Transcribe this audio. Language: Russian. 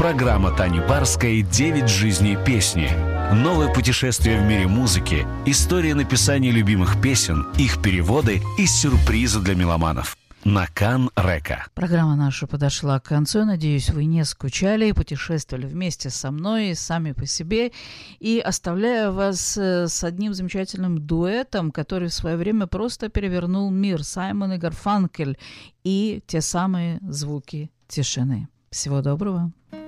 Программа Тани Барской «9 жизней песни». Новое путешествие в мире музыки, история написания любимых песен, их переводы и сюрпризы для меломанов. На Кан-Река. Программа наша подошла к концу. Надеюсь, вы не скучали и путешествовали вместе со мной, сами по себе. И оставляю вас с одним замечательным дуэтом, который в свое время просто перевернул мир. Саймон и Гарфанкель и те самые звуки тишины. Всего доброго.